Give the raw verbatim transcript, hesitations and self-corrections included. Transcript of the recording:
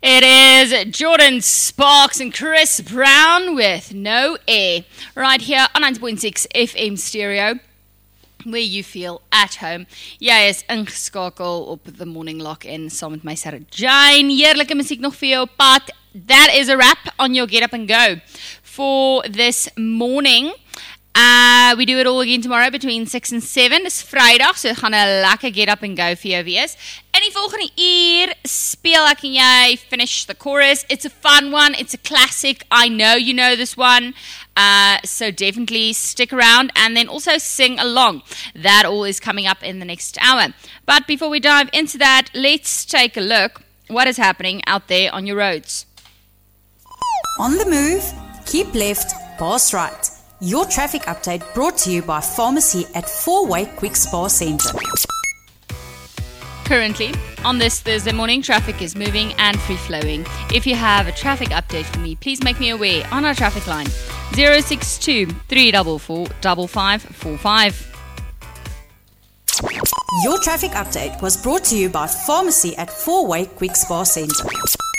It is Jordan Sparks and Chris Brown with No Air, right here on ninety point six F M Stereo, where you feel at home. Jy is ingeskakel op the morning lock-in saam met my Sarah Jane. Heerlijke muziek nog vir jou pad. That is a wrap on your Get Up and Go for this morning. Uh, we do it all again tomorrow between six and seven. Dis Vrydag, so gaan 'n lekker Get Up and Go vir jou wees. In die volgende uur speel ek en jy Finish the Chorus. It's a fun one, it's a classic. I know you know this one. Uh, so definitely stick around and then also sing along. That all is coming up in the next hour. But before we dive into that, let's take a look what is happening out there on your roads. On the move, keep left, pass right. Your traffic update brought to you by Pharmacy at Four-Way Quick Spa Centre. Currently, on this Thursday morning, traffic is moving and free-flowing. If you have a traffic update for me, please make me aware on our traffic line zero six two, three four four, five five four five. Your traffic update was brought to you by Pharmacy at Four-Way Quick Spa Centre.